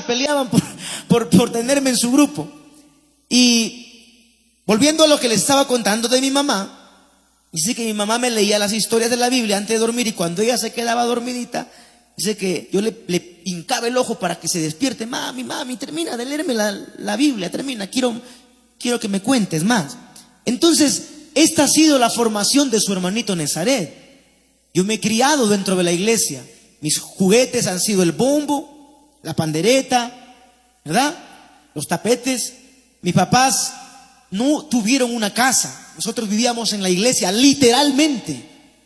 peleaban por tenerme en su grupo. Y volviendo a lo que les estaba contando de mi mamá, dice que mi mamá me leía las historias de la Biblia antes de dormir, y cuando ella se quedaba dormidita, dice que yo le hincaba el ojo para que se despierte. Mami, termina de leerme la Biblia, termina, quiero que me cuentes más. Entonces, esta ha sido la formación de su hermanito Nezaret. Yo me he criado dentro de la iglesia. Mis juguetes han sido el bombo, la pandereta, ¿verdad? Los tapetes. Mis papás no tuvieron una casa. Nosotros vivíamos en la iglesia, literalmente.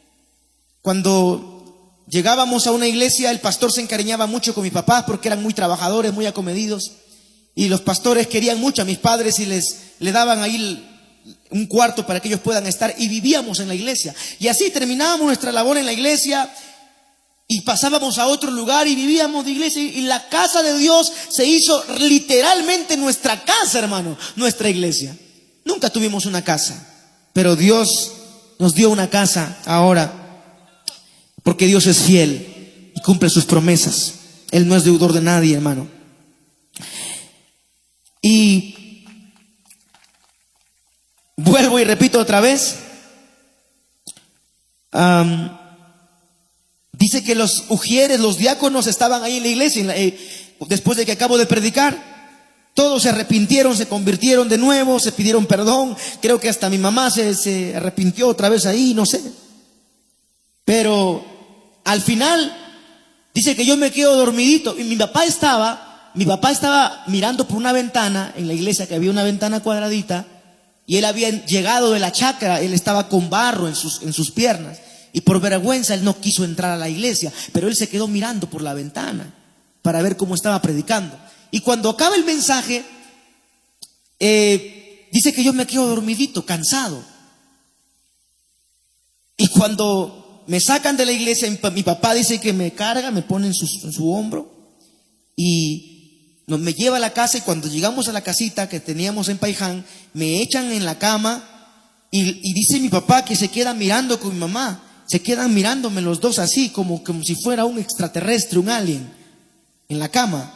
Cuando llegábamos a una iglesia, el pastor se encariñaba mucho con mis papás porque eran muy trabajadores, muy acomedidos. Y los pastores querían mucho a mis padres y le daban ahí un cuarto para que ellos puedan estar, y vivíamos en la iglesia. Y así terminábamos nuestra labor en la iglesia y pasábamos a otro lugar y vivíamos de iglesia. Y la casa de Dios se hizo literalmente nuestra casa, hermano, nuestra iglesia. Nunca tuvimos una casa, pero Dios nos dio una casa ahora, porque Dios es fiel y cumple sus promesas. Él no es deudor de nadie, hermano. Y vuelvo y repito otra vez. Dice que los ujieres, los diáconos estaban ahí en la iglesia, después de que acabo de predicar. Todos se arrepintieron, se convirtieron de nuevo, se pidieron perdón. Creo que hasta mi mamá se arrepintió otra vez ahí, no sé. Pero al final dice que yo me quedo dormidito. Y mi papá estaba mirando por una ventana en la iglesia, que había una ventana cuadradita, y él había llegado de la chacra. Él estaba con barro en sus piernas, y por vergüenza él no quiso entrar a la iglesia, pero él se quedó mirando por la ventana para ver cómo estaba predicando. Y cuando acaba el mensaje, dice que yo me quedo dormidito, cansado. Y cuando me sacan de la iglesia, mi papá dice que me carga, me pone en su hombro y me lleva a la casa. Y cuando llegamos a la casita que teníamos en Paiján, me echan en la cama y dice mi papá que se queda mirando con mi mamá. Se quedan mirándome los dos así, como si fuera un extraterrestre, un alien, en la cama.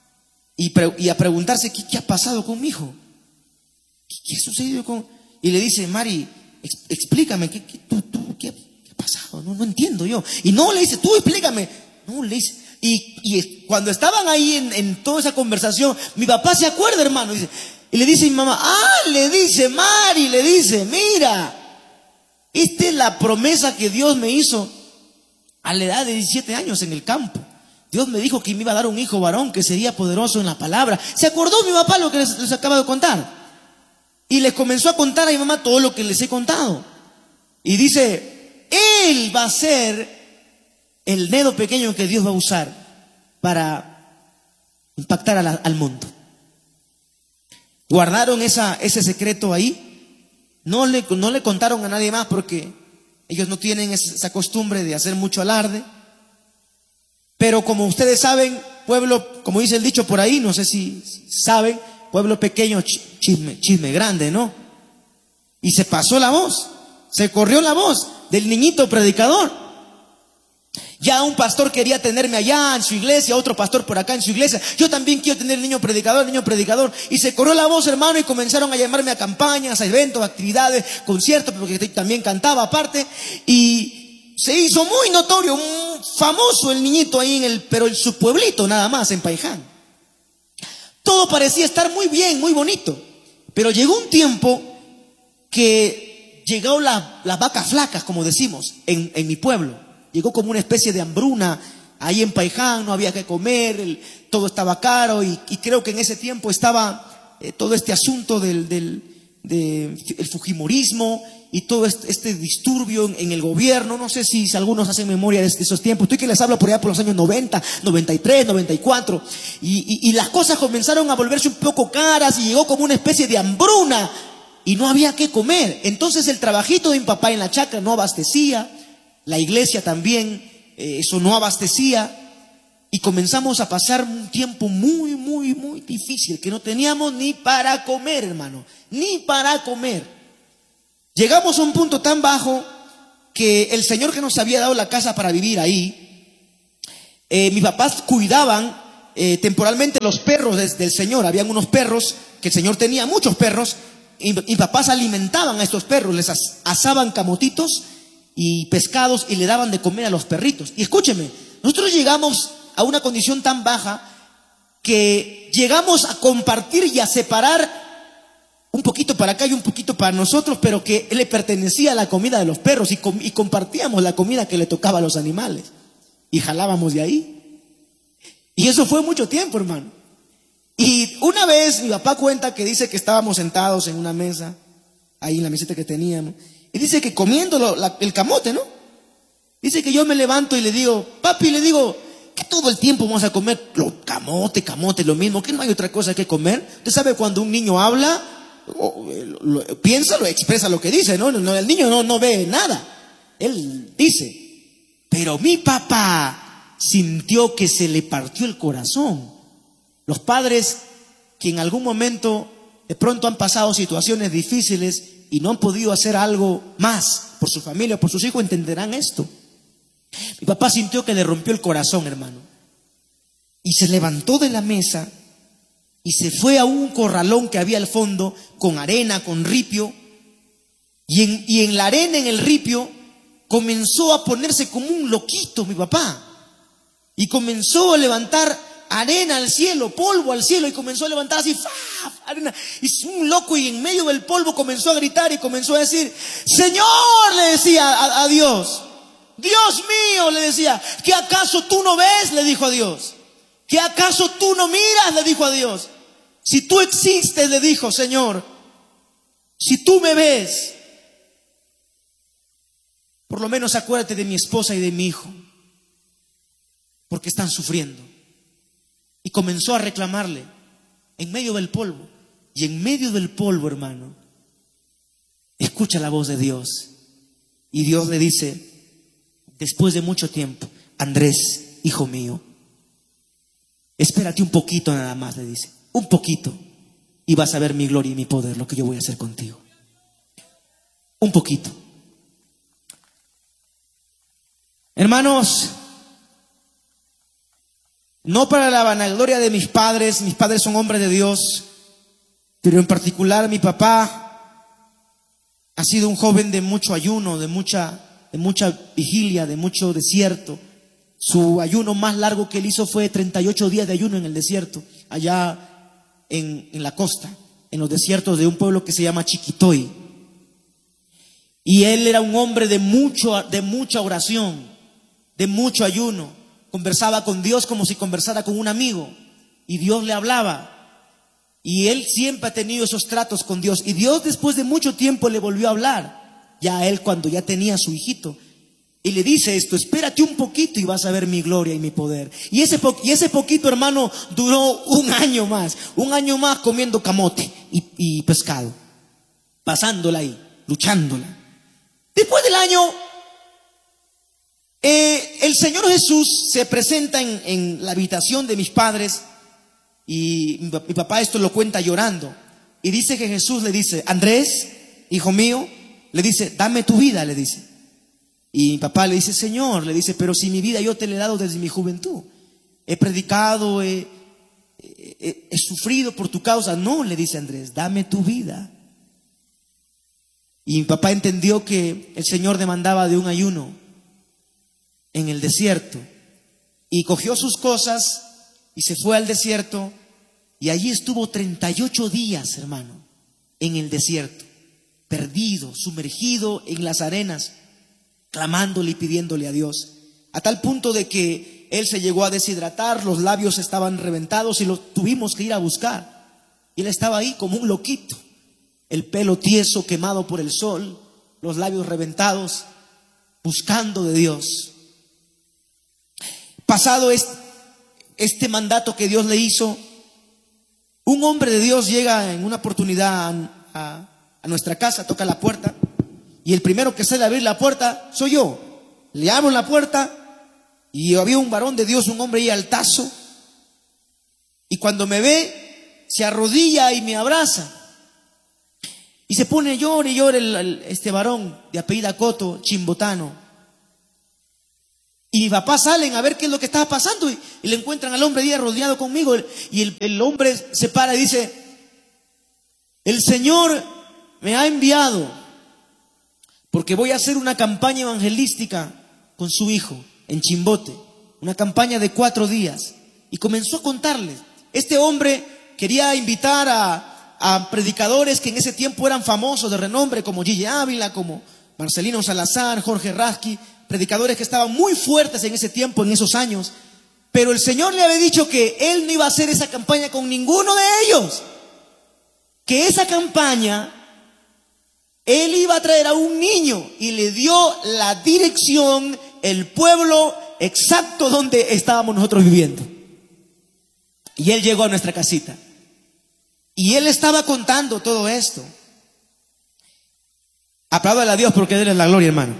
Y a preguntarse, ¿qué ha pasado con mi hijo? ¿Qué ha sucedido con...? Y le dice, Mari, explícame, ¿qué ha pasado? No entiendo yo. Y no le dice, tú explícame. No le dice. Y cuando estaban ahí en toda esa conversación, mi papá se acuerda, hermano. Y le dice a mi mamá, le dice Mari, le dice, mira, esta es la promesa que Dios me hizo a la edad de 17 años en el campo. Dios me dijo que me iba a dar un hijo varón que sería poderoso en la palabra. Se acordó mi papá lo que les acabo de contar. Y les comenzó a contar a mi mamá todo lo que les he contado. Y dice, él va a ser el dedo pequeño que Dios va a usar para impactar al mundo. Guardaron ese secreto ahí. No le contaron a nadie más porque ellos no tienen esa costumbre de hacer mucho alarde. Pero como ustedes saben, pueblo, como dice el dicho por ahí, no sé si saben, pueblo pequeño, chisme grande, ¿no? Y se pasó la voz, se corrió la voz del niñito predicador. Ya un pastor quería tenerme allá en su iglesia, otro pastor por acá en su iglesia. Yo también quiero tener niño predicador. Y se corrió la voz, hermano, y comenzaron a llamarme a campañas, a eventos, a actividades, conciertos, porque también cantaba aparte. Y se hizo muy notorio, muy famoso el niñito ahí pero en su pueblito nada más, en Paiján. Todo parecía estar muy bien, muy bonito. Pero llegó un tiempo que llegó las vacas flacas, como decimos, en mi pueblo. Llegó como una especie de hambruna ahí en Paiján, no había que comer, todo estaba caro y creo que en ese tiempo estaba todo este asunto del fujimorismo y todo este disturbio en el gobierno. No sé si algunos hacen memoria de esos tiempos. Estoy que les hablo por allá por los años 90, 93, 94 y las cosas comenzaron a volverse un poco caras y llegó como una especie de hambruna y no había que comer. Entonces el trabajito de mi papá en la chacra no abastecía, la iglesia también eso no abastecía y comenzamos a pasar un tiempo muy, muy, muy difícil que no teníamos ni para comer, hermano, ni para comer. Llegamos a un punto tan bajo que el Señor que nos había dado la casa para vivir ahí, mis papás cuidaban temporalmente los perros del Señor. Habían unos perros, que el Señor tenía muchos perros, y papás alimentaban a estos perros, les asaban camotitos y pescados y le daban de comer a los perritos. Y escúcheme, nosotros llegamos a una condición tan baja que llegamos a compartir y a separar un poquito para acá y un poquito para nosotros, pero que le pertenecía a la comida de los perros, y compartíamos la comida que le tocaba a los animales y jalábamos de ahí. Y eso fue mucho tiempo, hermano. Y una vez mi papá cuenta que dice que estábamos sentados en una mesa, ahí en la mesita que teníamos, y dice que comiendo el camote, ¿no? Dice que yo me levanto y le digo, papi, le digo, que todo el tiempo vamos a comer camote, lo mismo, que no hay otra cosa que comer. Usted sabe, cuando un niño habla, piensa, lo expresa lo que dice, ¿no? El niño no ve nada, él dice. Pero mi papá sintió que se le partió el corazón. Los padres que en algún momento de pronto han pasado situaciones difíciles y no han podido hacer algo más por su familia, por sus hijos, entenderán esto. Mi papá sintió que le rompió el corazón, hermano, y se levantó de la mesa y se fue a un corralón que había al fondo, con arena, con ripio, y en la arena, en el ripio, comenzó a ponerse como un loquito mi papá, y comenzó a levantar arena al cielo, polvo al cielo, y comenzó a levantar así, ¡faf! Arena, y un loco, y en medio del polvo comenzó a gritar y comenzó a decir, Señor, le decía a Dios, Dios mío, le decía, ¿que acaso tú no ves? Le dijo a Dios. ¿Que acaso tú no miras? Le dijo a Dios. Si tú existes, le dijo, Señor, si tú me ves, por lo menos acuérdate de mi esposa y de mi hijo, porque están sufriendo. Y comenzó a reclamarle en medio del polvo. Y en medio del polvo, hermano, escucha la voz de Dios. Y Dios le dice, después de mucho tiempo, Andrés, hijo mío, espérate un poquito nada más, le dice, un poquito, y vas a ver mi gloria y mi poder, lo que yo voy a hacer contigo. Un poquito. Hermanos, no para la vanagloria de mis padres son hombres de Dios, pero en particular mi papá ha sido un joven de mucho ayuno, de mucha vigilia, de mucho desierto. Su ayuno más largo que él hizo fue 38 días de ayuno en el desierto, allá en la costa, en los desiertos de un pueblo que se llama Chiquitoy. Y él era un hombre de mucha oración, de mucho ayuno. Conversaba con Dios como si conversara con un amigo, y Dios le hablaba. Y él siempre ha tenido esos tratos con Dios. Y Dios, después de mucho tiempo, le volvió a hablar, ya a él cuando ya tenía a su hijito. Y le dice esto, espérate un poquito y vas a ver mi gloria y mi poder. Y ese poquito, hermano, duró un año más comiendo camote y pescado, pasándola ahí, luchándola. Después del año, el Señor Jesús se presenta en la habitación de mis padres, y mi papá esto lo cuenta llorando. Y dice que Jesús le dice, Andrés, hijo mío, le dice, dame tu vida, le dice. Y mi papá le dice, Señor, le dice, pero si mi vida yo te la he dado desde mi juventud, he predicado, he sufrido por tu causa. No, le dice Andrés, dame tu vida. Y mi papá entendió que el Señor demandaba de un ayuno en el desierto, y cogió sus cosas y se fue al desierto, y allí estuvo 38 días, hermano, en el desierto, perdido, sumergido en las arenas, clamándole y pidiéndole a Dios, a tal punto de que él se llegó a deshidratar, los labios estaban reventados y los tuvimos que ir a buscar. Y él estaba ahí como un loquito, el pelo tieso, quemado por el sol, los labios reventados, buscando de Dios. Pasado este mandato que Dios le hizo, un hombre de Dios llega en una oportunidad a nuestra casa, toca la puerta, y el primero que sale a abrir la puerta soy yo. Le abro la puerta y había un varón de Dios, un hombre ahí altazo, y cuando me ve se arrodilla y me abraza y se pone llore y llore este varón de apellida Coto, chimbotano. Y mis papás salen a ver qué es lo que estaba pasando y le encuentran al hombre ahí rodeado conmigo. Y el hombre se para y dice: el Señor me ha enviado porque voy a hacer una campaña evangelística con su hijo en Chimbote, una campaña de 4 días. Y comenzó a contarles. Este hombre quería invitar a predicadores que en ese tiempo eran famosos de renombre, como Gille Ávila, como Marcelino Salazar, Jorge Rasky, predicadores que estaban muy fuertes en ese tiempo, en esos años. Pero el Señor le había dicho que Él no iba a hacer esa campaña con ninguno de ellos, que esa campaña Él iba a traer a un niño, y le dio la dirección, el pueblo exacto donde estábamos nosotros viviendo. Y Él llegó a nuestra casita y Él estaba contando todo esto. Apláudale a Dios porque Él es la gloria, hermano.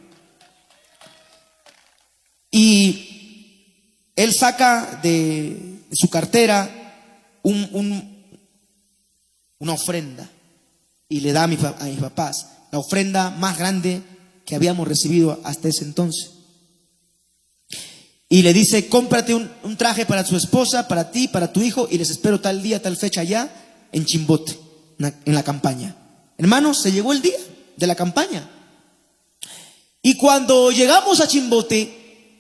Y Él saca de su cartera una ofrenda y le da a mis papás la ofrenda más grande que habíamos recibido hasta ese entonces. Y le dice: cómprate un traje para su esposa, para ti, para tu hijo, y les espero tal día, tal fecha allá en Chimbote, en la campaña. Hermanos, se llegó el día de la campaña. Y cuando llegamos a Chimbote,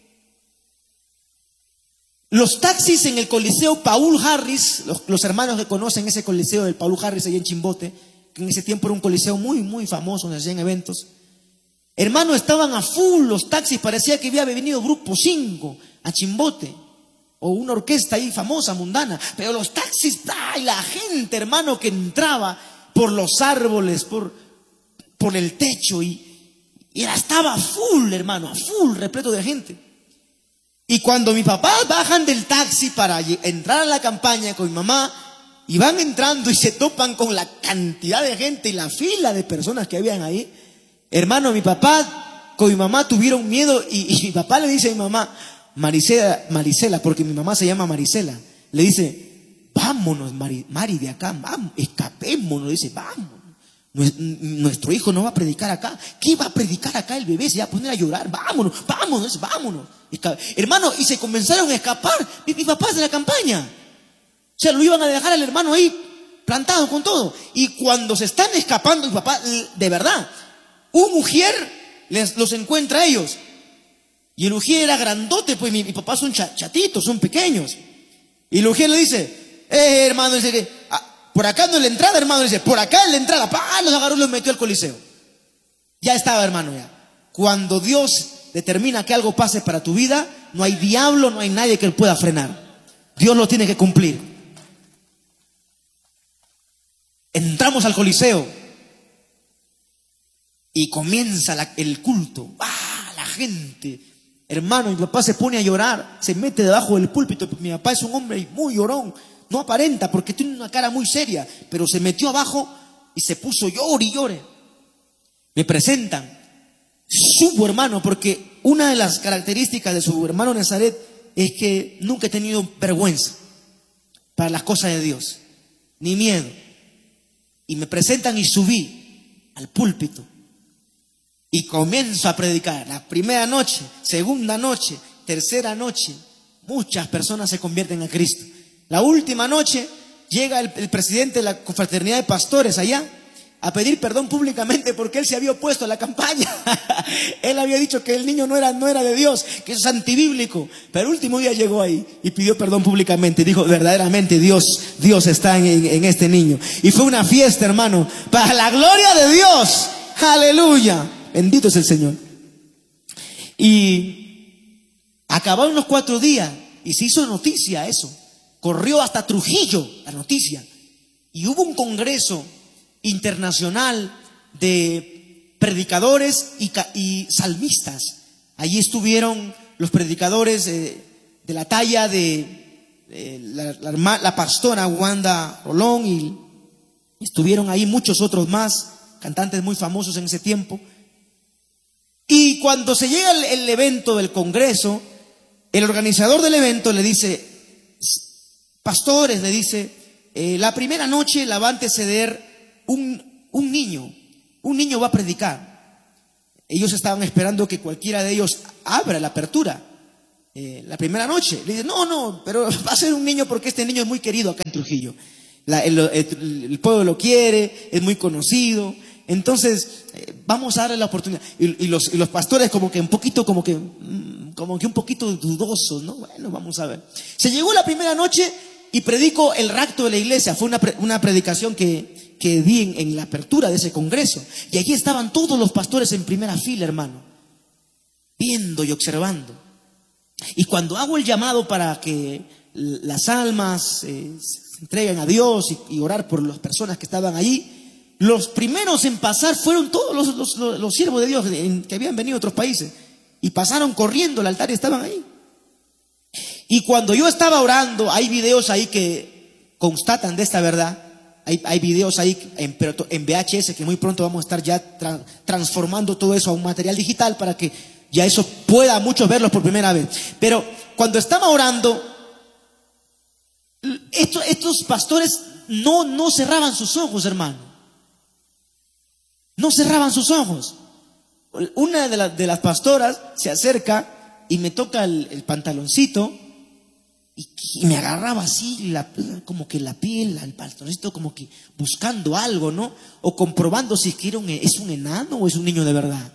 los taxis en el Coliseo Paul Harris, los hermanos que conocen ese Coliseo del Paul Harris allá en Chimbote, que en ese tiempo era un coliseo muy, muy famoso, donde hacían eventos. Hermano, estaban a full los taxis, parecía que había venido Grupo 5 a Chimbote, o una orquesta ahí famosa, mundana, pero los taxis, ¡ay! La gente, hermano, que entraba por los árboles, por el techo, y estaba full, hermano, a full, repleto de gente. Y cuando mis papás bajan del taxi para entrar a la campaña con mi mamá, y van entrando y se topan con la cantidad de gente y la fila de personas que habían ahí, hermano, mi papá con mi mamá tuvieron miedo, y mi papá le dice a mi mamá, Marisela, porque mi mamá se llama Marisela, le dice: vámonos, Mari, de acá, vamos, escapémonos, dice, vámonos. Nuestro hijo no va a predicar acá. ¿Qué va a predicar acá el bebé? Se va a poner a llorar. Vámonos, vámonos, vámonos. Hermano, y se comenzaron a escapar mis papás de la campaña. O sea, lo iban a dejar al hermano ahí plantado con todo. Y cuando se están escapando mis papás, de verdad, un ujier los encuentra a ellos. Y el ujier era grandote, pues mis papás son chatitos, son pequeños. Y el ujier le dice: hermano, dice que por acá no es la entrada, hermano, dice, por acá es la entrada. Los agarró y los metió al Coliseo. Ya estaba, hermano, ya. Cuando Dios determina que algo pase para tu vida, no hay diablo, no hay nadie que lo pueda frenar. Dios lo tiene que cumplir. Entramos al Coliseo y comienza el culto. La gente, hermano, mi papá se pone a llorar, se mete debajo del púlpito. Mi papá es un hombre muy llorón, no aparenta porque tiene una cara muy seria, pero se metió abajo y se puso llore y llore. Me presentan, subo, hermano, porque una de las características de su hermano Nazaret es que nunca he tenido vergüenza para las cosas de Dios, ni miedo. Y me presentan y subí al púlpito y comienzo a predicar. La primera noche, segunda noche, tercera noche, muchas personas se convierten a Cristo. La última noche llega el presidente de la confraternidad de pastores allá a pedir perdón públicamente porque él se había opuesto a la campaña. Él había dicho que el niño no era de Dios, que eso es antibíblico. Pero el último día llegó ahí y pidió perdón públicamente y dijo: verdaderamente Dios está en este niño. Y fue una fiesta, hermano, para la gloria de Dios. Aleluya, bendito es el Señor. Y acabaron los 4 días y se hizo noticia eso. Corrió hasta Trujillo la noticia. Y hubo un congreso internacional de predicadores y salmistas. Allí estuvieron los predicadores de la talla de la pastora Wanda Rolón, y estuvieron ahí muchos otros más, cantantes muy famosos en ese tiempo. Y cuando se llega el evento del congreso, el organizador del evento le dice: pastores, le dice, la primera noche la va a anteceder un niño va a predicar. ellos estaban esperando que cualquiera de ellos abra la apertura. La primera noche. Le dice, no, pero va a ser un niño porque este niño es muy querido acá en Trujillo. El pueblo lo quiere, es muy conocido. Entonces, vamos a darle la oportunidad. Y los pastores como que un poquito dudosos, ¿no? Bueno, vamos a ver. Se llegó la primera noche y predico el rapto de la iglesia. Fue una predicación que di en la apertura de ese congreso. Y allí estaban todos los pastores en primera fila, hermano, viendo y observando. Y cuando hago el llamado para que las almas se entreguen a Dios y orar por las personas que estaban allí, los primeros en pasar fueron todos los siervos de Dios que habían venido de otros países. Y pasaron corriendo al altar y estaban ahí. Y cuando yo estaba orando, hay videos ahí que constatan de esta verdad. Hay videos ahí en VHS que muy pronto vamos a estar ya transformando todo eso a un material digital para que ya eso pueda muchos verlos por primera vez. Pero cuando estaba orando, estos pastores no cerraban sus ojos, hermano. No cerraban sus ojos. Una de las pastoras se acerca y me toca el pantaloncito y me agarraba así como que la piel, el pantaloncito, como que buscando algo, ¿no? O comprobando si es que es un enano o es un niño de verdad.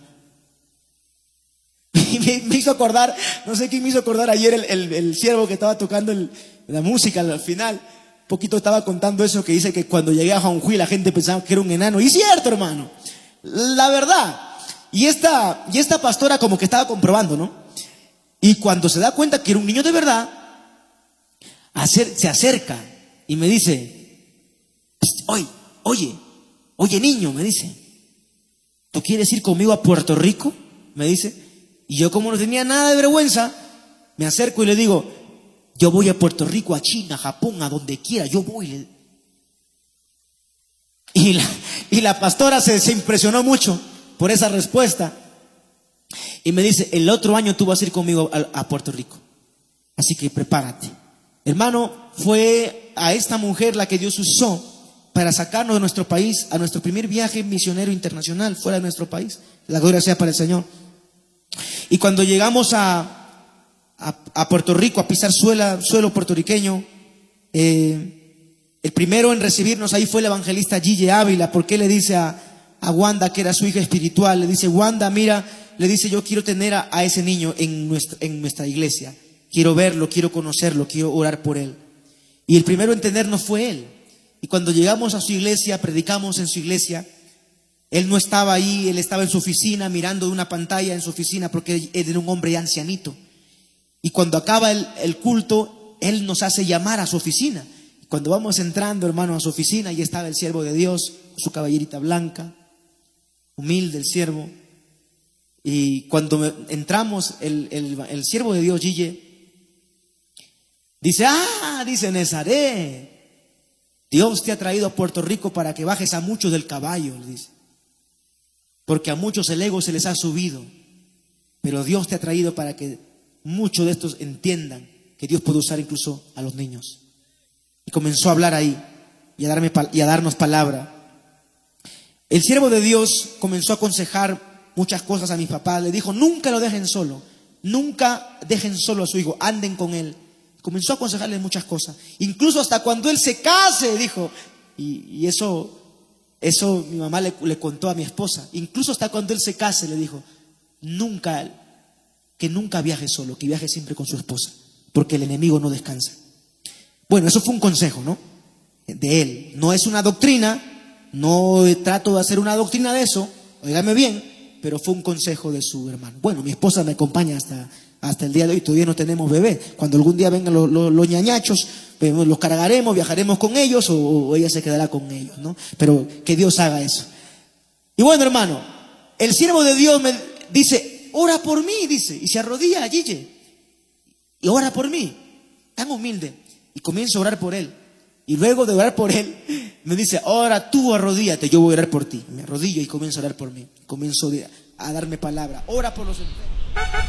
Y me hizo acordar, no sé quién me hizo acordar ayer el siervo que estaba tocando la música al final. Un poquito estaba contando eso que dice que cuando llegué a Juanjuy la gente pensaba que era un enano. Y es cierto, hermano, la verdad. Y esta pastora como que estaba comprobando, ¿no? Y cuando se da cuenta que era un niño de verdad, se acerca y me dice, oye niño, me dice, ¿tú quieres ir conmigo a Puerto Rico? Me dice. Y yo, como no tenía nada de vergüenza, me acerco y le digo, yo voy a Puerto Rico, a China, a Japón, a donde quiera, yo voy. Y la pastora se impresionó mucho por esa respuesta. Y me dice, el otro año tú vas a ir conmigo a Puerto Rico. Así que prepárate. Hermano, fue a esta mujer la que Dios usó para sacarnos de nuestro país a nuestro primer viaje misionero internacional fuera de nuestro país. La gloria sea para el Señor. Y cuando llegamos a Puerto Rico, a pisar suelo puertorriqueño, el primero en recibirnos ahí fue el evangelista Gille Ávila, porque le dice a Wanda, que era su hija espiritual, le dice, Wanda, mira, le dice, yo quiero tener a ese niño en nuestra iglesia, quiero verlo, quiero conocerlo, quiero orar por él. Y el primero en tenernos fue él. Y cuando llegamos a su iglesia, predicamos en su iglesia. Él no estaba ahí, él estaba en su oficina mirando de una pantalla en su oficina porque él era un hombre ancianito. Y cuando acaba el culto, él nos hace llamar a su oficina. Y cuando vamos entrando, hermano, a su oficina, ahí estaba el siervo de Dios, su caballerita blanca, humilde el siervo. Y cuando entramos, el siervo de Dios, Gille, dice Nazaret, Dios te ha traído a Puerto Rico para que bajes a muchos del caballo, le dice. Porque a muchos el ego se les ha subido, pero Dios te ha traído para que muchos de estos entiendan que Dios puede usar incluso a los niños. Y comenzó a hablar ahí y a darnos palabra. El siervo de Dios comenzó a aconsejar muchas cosas a mis papás. Le dijo, nunca lo dejen solo, nunca dejen solo a su hijo, anden con él. Comenzó a aconsejarle muchas cosas, incluso hasta cuando él se case, dijo. Y eso mi mamá le contó a mi esposa. Incluso hasta cuando él se case, le dijo, que nunca viaje solo, que viaje siempre con su esposa, porque el enemigo no descansa. Bueno, eso fue un consejo, ¿no? De él. No es una doctrina, no trato de hacer una doctrina de eso, óigame bien, pero fue un consejo de su hermano. Bueno, mi esposa me acompaña hasta el día de hoy, todavía no tenemos bebé. Cuando algún día vengan los ñañachos, los cargaremos, viajaremos con ellos o ella se quedará con ellos, ¿no? Pero que Dios haga eso. Y bueno, hermano, el siervo de Dios me dice, ora por mí, dice, y se arrodilla a Gille y ora por mí, tan humilde, y comienzo a orar por él. Y luego de orar por él, me dice, ahora tú arrodíllate, yo voy a orar por ti. Me arrodillo y comienzo a orar por mí, comienzo a darme palabra, ora por los enfermos.